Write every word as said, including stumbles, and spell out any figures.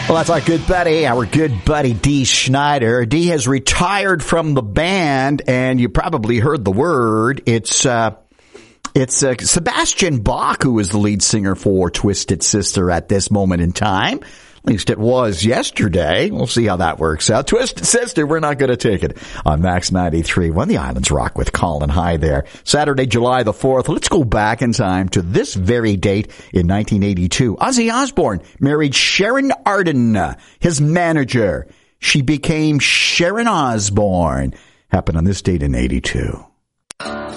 Well, that's our good buddy, our good buddy Dee Snider. Dee has retired from the band, and you probably heard the word. It's uh, it's uh, Sebastian Bach, who is the lead singer for Twisted Sister at this moment in time. At least it was yesterday. We'll see how that works out. Twisted Sister, we're not going to take it on Max ninety-three. When the Islands Rock with Colin High there. Saturday, July the fourth. Let's go back in time to this very date in nineteen eighty-two. Ozzy Osbourne married Sharon Arden, his manager. She became Sharon Osbourne. Happened on this date in eighty-two.